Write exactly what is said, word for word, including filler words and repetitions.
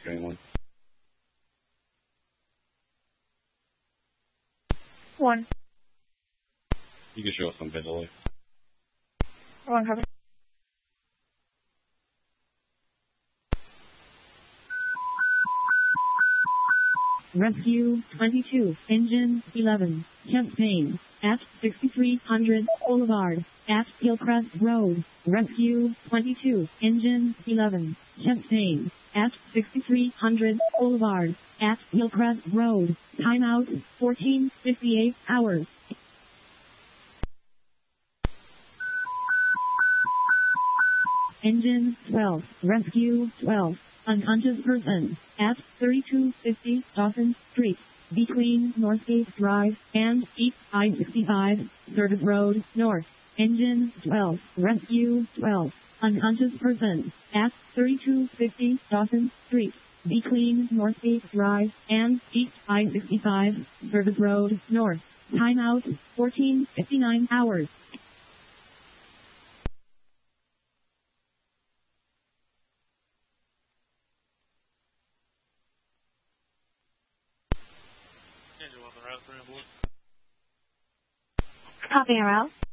Going one. One. You can show us on visually. One cover. Rescue twenty-two, Engine eleven, Champaign, at sixty-three hundred Boulevard, at Hillcrest Road. Rescue twenty-two, Engine eleven, Champaign, at sixty-three hundred Boulevard, at Hillcrest Road. Timeout, fourteen fifty-eight hours. Engine twelve, Rescue twelve, unconscious person, at thirty-two fifty Dawson Street, between Northgate Drive and East I sixty-five, Service Road, North. Engine twelve, Rescue twelve, unconscious person, at thirty-two fifty Dawson Street, between Northgate Drive and East I sixty-five, Service Road, North. Timeout, fourteen fifty-nine hours. Copy, Arrow.